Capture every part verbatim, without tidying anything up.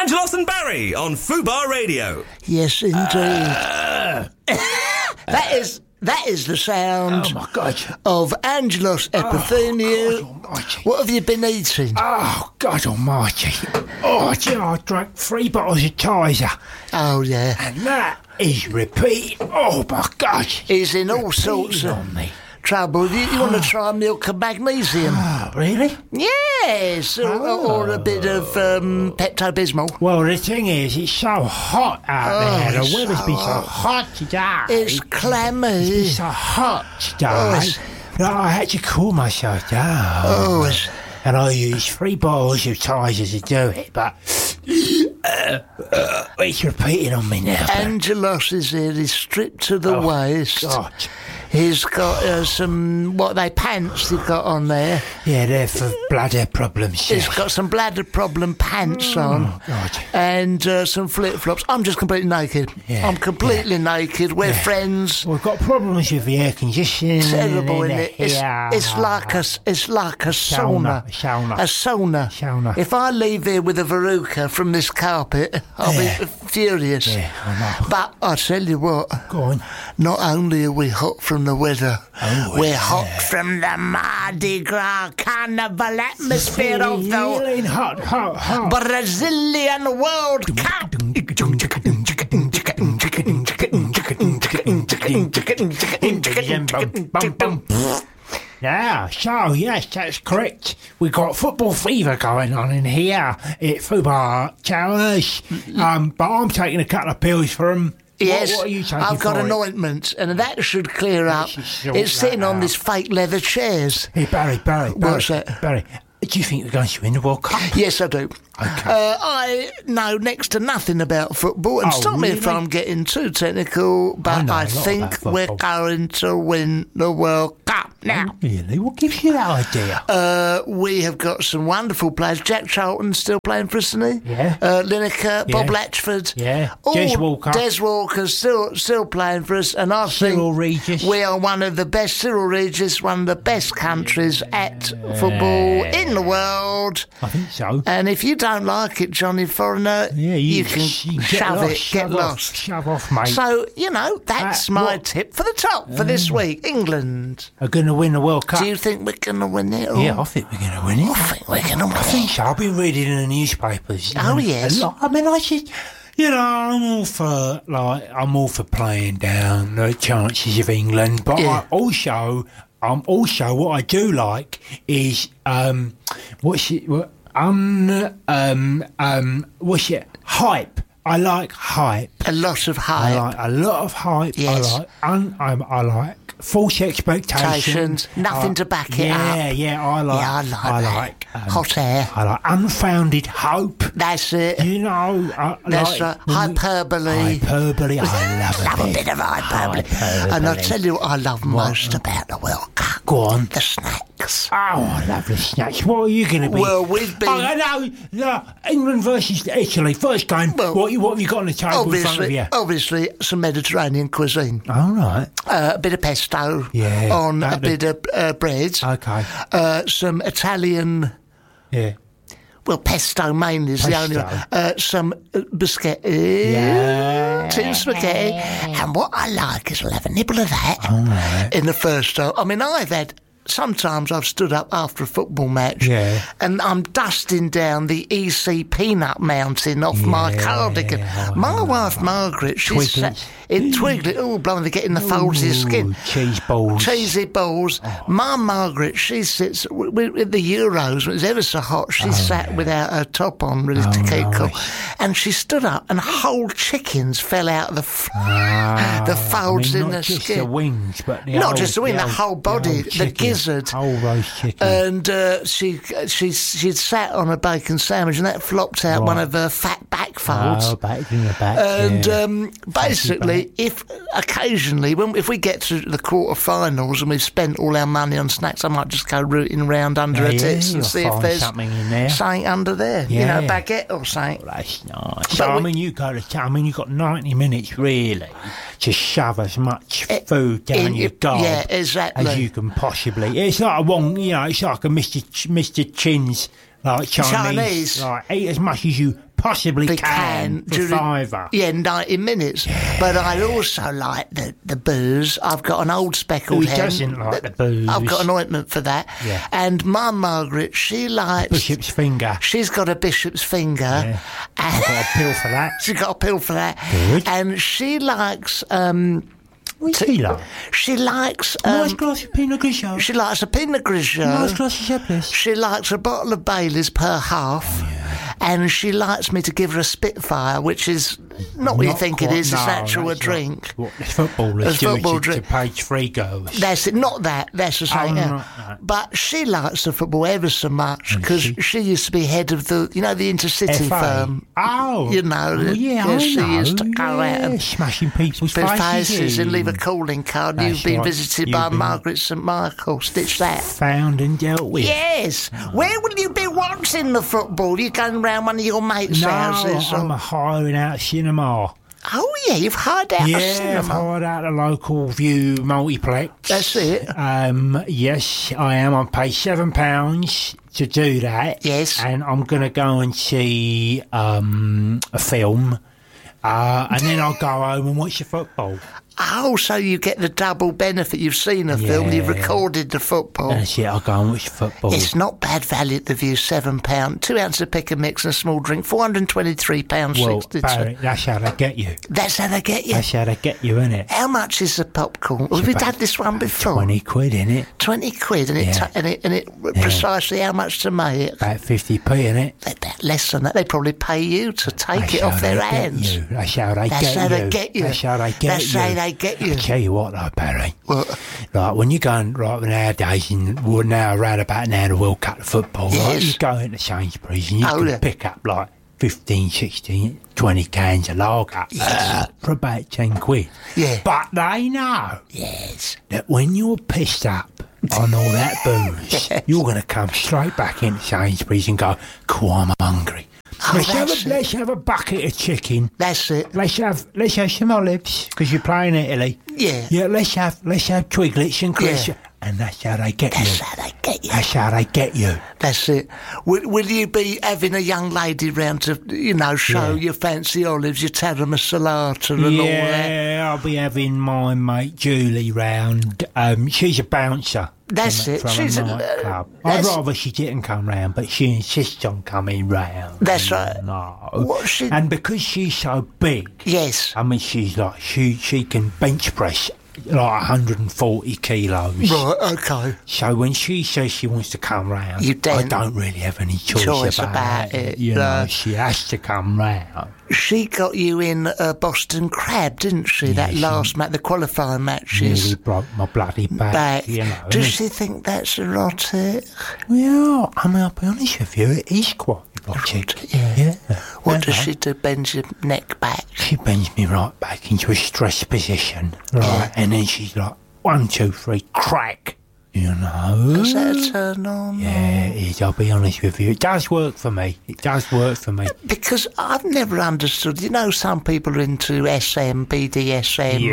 Angelos and Barry on Fubar Radio. Yes, indeed. Uh, that is that is the sound oh my God. of Angelos Epithemiou. Oh, God almighty. What have you been eating? Oh, God almighty. Oh, do you know, I drank three bottles of Tizer. Oh, yeah. And that is repeat. Oh, my God. He's in all sorts of on me. trouble. You, you want to try milk and magnesium? Oh, really? Yes, or, or a bit of um, Pepto-Bismol. Well, the thing is, it's so hot out Oh, there. The it's weather's so been so hot. hot today. It's clammy. It's so hot today Oh, it's- that I had to cool myself down. Oh, it's... And I used three bottles of Tizer to do it, but uh, uh, it's repeating on me now. Angelos is here. He's stripped to the Oh, waist. God. He's got uh, some, what are they, pants he's got on there. Yeah, they're for bladder problems. He's yeah. got some bladder problem pants on. Oh, God. And uh, some flip-flops. I'm just completely naked. Yeah, I'm completely naked. We're Yeah. friends. We've got problems with the air conditioning. Terrible, in isn't it? It's, here. it's like a, it's like a sauna. Sauna. A sauna. Sauna. If I leave here with a veruca from this carpet, I'll Yeah. be furious. Yeah, I know. But I tell you what, Go on. not only are we hot from the weather, Oh, we're yeah. hot from the Mardi Gras carnival atmosphere of the Feeling hot, hot, hot. Brazilian World Cup. Yeah, so yes, that's correct. We've got football fever going on in here at Fubar Towers. Um, but I'm taking a couple of pills for them. Yes, what, what are you taking I've got for an it? ointment, and that should clear up. should sort It's sitting that on out. this fake leather chairs. Hey, Barry, Barry, Barry. What's that? Barry, do you think we're going to win the World Cup? Yes, I do. Okay. Uh, I know next to nothing about football, and Oh, stop me if really? I'm getting too technical, I but know I, a lot think about we're football. going to win the World Cup now. Really? What gives you that idea? Uh, we have got some wonderful players. Jack Charlton's still playing for us, isn't he? Yeah. Uh, Lineker, Bob Yeah. Latchford. Yeah. All- Des Walker. Des Walker's still still playing for us, and I Cyril think Regis. we are one of the best. Cyril Regis, one of the best countries at football in the world. I think so. And if you don't like it, Johnny Foreigner, Yeah, you, you can sh- get shove lost, it, shove get off, lost. Shove off, mate. So, you know, that's Uh, my what- tip for the top for this week. England. Are going to win the World Cup? Do you think we're going to win it? Or? Yeah, I think we're going to win it. I think we're going to win I think it. so. I've been reading in the newspapers. Oh, and yes. a lot- I mean, I just, you know, I'm all for like, I'm all for playing down the chances of England, but Yeah. I also, um, also what I do like is, um, what's it? What, um, um, um, what's it? Hype. I like hype. A lot of I hype. like a lot of hype. Yes. I like, un, um, I like false expectations. Expectations, nothing I- to back it yeah, up. Yeah, I like. Yeah, I like I that. like um, Hot air. I like unfounded hope. That's it. You know, I, That's like right. when we- Hyperbole. Hyperbole. I love, Love a it. bit of hyperbole. Hyperbole. And I'll tell you what I love most about the World Cup. Go on. The snacks. Oh, I love the snacks. What are you going to be? Well, we've been- Oh, I know. No, England versus Italy. First game. Well, what, what have you got on the table in front of Obviously, you? obviously, some Mediterranean cuisine. All right. Uh, a bit of pesto Yeah, on a that'd be- bit of uh, bread. Okay. Uh, some Italian, Yeah. well, pesto mainly is the only Pesto. one. Uh, some uh, biscotti, Yeah. tin spaghetti. And what I like is we'll have a nibble of that All right. in the first half. I mean, I've had... Sometimes I've stood up after a football match Yeah. and I'm dusting down the E C peanut mountain off my Yeah, cardigan. oh, my no. wife Margaret, she's Twiggles. sat in Twiggly. Oh, blimey, they're getting the folds of your skin. Ooh, cheese balls. Cheesy balls. My Margaret, she sits w- w- with the Euros. When it was ever so hot, she sat without her top on, really to Oh, keep cool. nice. And she stood up, and whole chickens fell out of the f- Ah, the folds I mean, in not the just skin. the wings, but the Not whole, just the wing, the whole- whole body, whole the chicken, gizzard. whole roast chicken. And uh, she she she'd sat on a bacon sandwich, and that flopped out Right. one of her fat back folds. oh, back in the back. And yeah. um, basically, if occasionally, when if we get to the quarterfinals and we've spent all our money on snacks, I might just go rooting around under Yeah, her tits you'll and see if find there's something in there. something under there. You know, Yeah. baguette or something. That's nice. So, I we- mean, you go to. I mean, you've got ninety minutes really to shove as much Eh, food down in your your- gob yeah, exactly. as you can possibly. It's like a one, you know, it's like a Mister Ch- Mister Chin's like Chinese, Chinese. like eat as much as you possibly They can, can for during- fiver. Yeah, ninety minutes. But I also like the, the booze. I've got an old speckled Who hen. doesn't like the booze? I've got an ointment for that. Yeah. And my Margaret, she likes... Bishop's finger. She's got a bishop's finger. Yeah. I've got a pill for that. She's got a pill for that. Good. And she likes... Um, What's he like? she likes... nice Um, glass of Pinot Grigio. she likes a Pinot Grigio. Nice glass of Chablis. She likes a bottle of Baileys per half. And she likes me to give her a Spitfire, which is not what you Not think it quite- is. It's no, actually a that's drink. Not what the footballers A do football to, drink. to page three girls. That's it. Not that. That's the same. Oh, yeah. not that. But she likes the football ever so much And because she- she used to be head of the, you know, the intercity F A. firm. Oh. You know, Oh, yeah, I she know. used to go yeah, out and smashing people's put faces, faces and leave a in. calling card. That's You've been right. visited You've by been- Margaret St Michael. Stitch that. Found and dealt with. Yes. Where will you be watching the football? You going round one of your mates' No, houses? I'm or- a hiring out cinema. Oh yeah, you've hired out a Yeah, I've cinema. hired out a local View multiplex. That's it. Um, yes, I am. I pay seven pounds to do that. Yes. and I'm going to go and see um, a film, uh, and then I'll go home and watch the football. Oh, so you get the double benefit. You've seen a film, you've Yeah. recorded the football. That's it. I'll go and watch the football. It's not bad value at the View, seven pounds. Two ounces of pick and mix and a small drink, four hundred and twenty-three pounds well, sixty-two. Barry, that's how they get you. That's how they get you. That's how they get you, isn't it? How much is the popcorn? Have we about had this one before? Twenty quid, in it? twenty quid, and it, Yeah. ta- and it, and it precisely how much to make? About fifty p, in it? About less than that. They probably pay you to take That's it off how their they get hands. you. That's how they That's get how you. they get you. That's how they get That's you. how they get you. I tell you what, though, Barry. What? Like when you're going right nowadays, and we're now around about now the World Cup of football, right? Yes. You go into Sainsbury's and you Oh, can yeah. pick up like fifteen, sixteen, twenty cans of lager Yes. for about ten quid. Yeah. But they know Yes. that when you're pissed up on all that booze, Yes. you're going to come straight back into Sainsbury's and go, cool, I'm hungry. Oh, let's, have that's a, it. let's have a bucket of chicken. That's it. Let's have let's have some olives because you're playing Italy. Yeah. Yeah. Let's have let's have twiglets and crisps, Yeah. and that's how they get That's you. how they get you. That's how they get you. That's it. Will, will you be having a young lady round to, you know, show Yeah. your fancy olives, your tiramisu salata and all that? Yeah, I'll be having my mate Julie round. Um, she's a bouncer. That's from, it. From She's a a- nightclub. uh, I'd that's- rather she didn't come round, but she insists on coming round. That's right. No. What she- And because she's so big, Yes. I mean, she's like she she can bench press like one hundred forty kilos. Right, okay. So when she says she wants to come round, You I don't- don't really have any choice, choice about, about it. it, You no. know, she has to come round. She got you in uh, Boston Crab, didn't she? that she- last match, the qualifying matches. Nearly broke my bloody back. Back. You know. Does innit? she think that's erotic? Well, I mean, I'll be honest with you, it is quite erotic. Yeah. Yeah. What You does know. she do? Bend your neck back? She bends me right back into a stress position, right, and then she's like, one, two, three, crack. You know. Is that a turn on? Yeah, it is. I'll be honest with you. It does work for me. It does work for me. Because I've never understood. You know, some people are into S M, B D S M,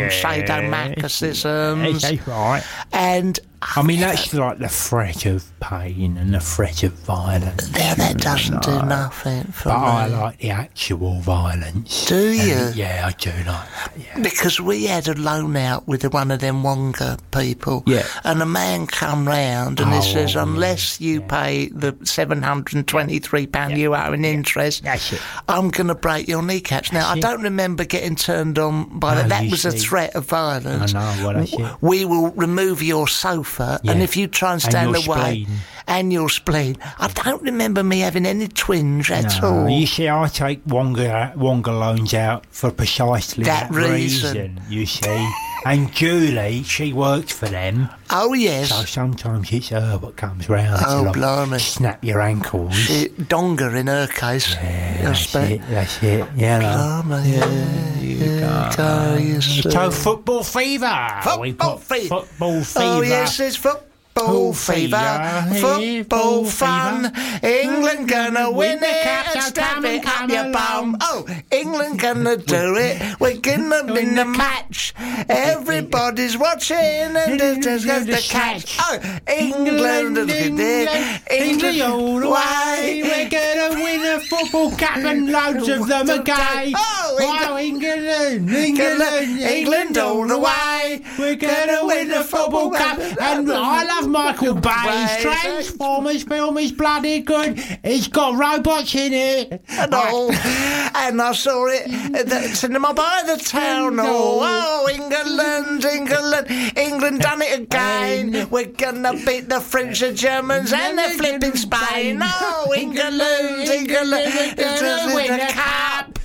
sadomasochisms, That's right. and I mean, that's like the threat of pain and the threat of violence. now that you doesn't do know. nothing for But me. I like the actual violence. Do you? And, yeah, I do like that, yeah. Because we had a loan out with one of them Wonga people, Yeah. and a man come round and he Oh, says, yeah, unless you pay the seven hundred and twenty-three pounds you owe in interest, That's it. I'm going to break your kneecaps. Now, I it. don't remember getting turned on by No, that. That you was a see. threat of violence. I know, well, that's it. We will remove your sofa, and Yeah. if you try and And stand your away, spleen. and your spleen. I don't remember me having any twinge at No, all. you see, I take Wonga, Wonga loans out for precisely That that, reason. you see. And Julie, she works for them, Oh, yes. so sometimes it's her that comes round Oh, to like, blimey. snap your ankles. She, Donga in her case. Yeah, I that's expect. it, that's it, you know. Blimey, yeah, yeah, go, you see. So football fever. Football We've got fever. Football fever. Oh, yes, it's football Football fever, football fun. England gonna win it and stab it up your bum. Oh, England gonna do it. We're gonna win the match. Everybody's watching and there's the catch. Oh, England, England, England all the way. We're gonna win a football cup and loads of them again. Oh, England, England, England all the way. We're gonna win the football cup. And I love Michael Bay. His Transformers film is bloody good. It's got robots in it. And all. And I saw it at the cinema by the town hall. Oh, England, England, England done it again. We're gonna beat the French, the Germans, and the flipping Spain. Oh, England, England, England win the cup.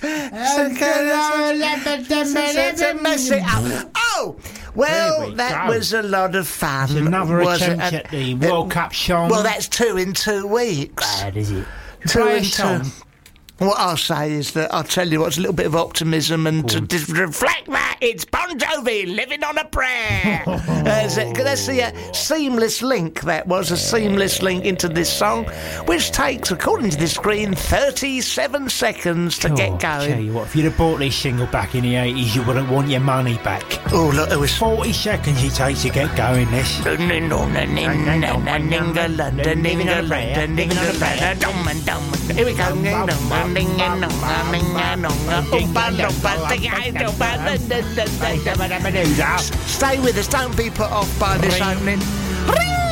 Mess it up. Oh. Well, that go. was a lot of fun. It's another was attempt it? at the World uh, Cup song. Well, that's two in two weeks. Bad, is it? Two in two. What I'll say is that I'll tell you what's a little bit of optimism and to d- reflect that it's Bon Jovi living on a prayer. uh, that's the uh, seamless link. That was a seamless link into this song, which takes, according to the screen, thirty-seven seconds to oh, get going. Tell you what, if you'd have bought this single back in the eighties, you wouldn't want your money back. Oh look, it was forty seconds it takes to get going. This. Here we go. Stay with us, don't be put off by this opening.